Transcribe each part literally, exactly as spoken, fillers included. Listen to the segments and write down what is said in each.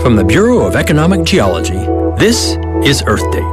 From the Bureau of Economic Geology, this is Earth Date.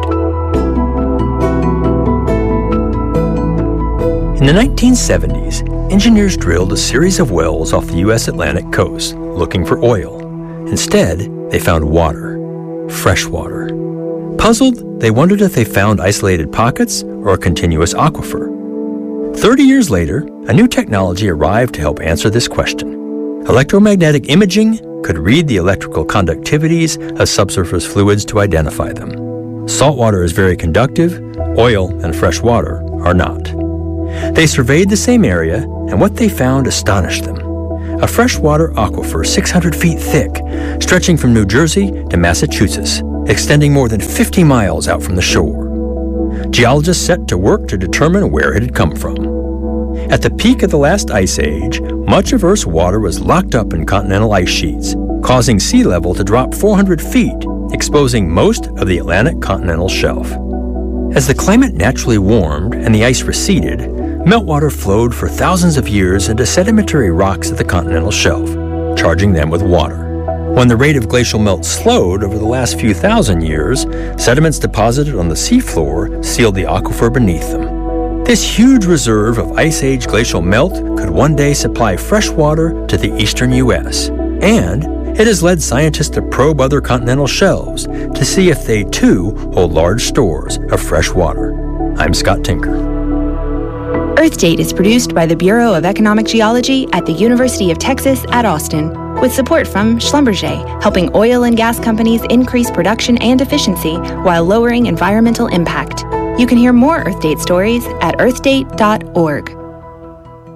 In the nineteen seventies, engineers drilled a series of wells off the U S Atlantic coast looking for oil. Instead, they found water, fresh water. Puzzled, they wondered if they found isolated pockets or a continuous aquifer. Thirty years later, a new technology arrived to help answer this question. Electromagnetic imaging could read the electrical conductivities of subsurface fluids to identify them. Salt water is very conductive, oil and fresh water are not. They surveyed the same area, and what they found astonished them. A freshwater aquifer six hundred feet thick, stretching from New Jersey to Massachusetts, extending more than fifty miles out from the shore. Geologists set to work to determine where it had come from. At the peak of the last ice age, much of Earth's water was locked up in continental ice sheets, causing sea level to drop four hundred feet, exposing most of the Atlantic continental shelf. As the climate naturally warmed and the ice receded, meltwater flowed for thousands of years into sedimentary rocks at the continental shelf, charging them with water. When the rate of glacial melt slowed over the last few thousand years, sediments deposited on the seafloor sealed the aquifer beneath them. This huge reserve of Ice Age glacial melt could one day supply fresh water to the eastern U S, and it has led scientists to probe other continental shelves to see if they too hold large stores of fresh water. I'm Scott Tinker. Earth Date is produced by the Bureau of Economic Geology at the University of Texas at Austin, with support from Schlumberger, helping oil and gas companies increase production and efficiency while lowering environmental impact. You can hear more Earth Date stories at earth date dot org.